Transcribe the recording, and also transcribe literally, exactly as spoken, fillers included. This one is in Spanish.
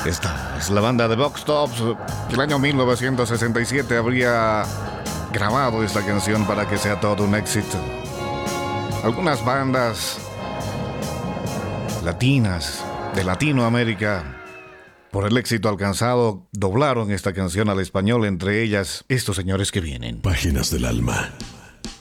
Esta es la banda de Vox Tops. El año mil novecientos sesenta y siete habría grabado esta canción para que sea todo un éxito. Algunas bandas latinas de Latinoamérica, por el éxito alcanzado, doblaron esta canción al español, entre ellas estos señores que vienen. Páginas del alma.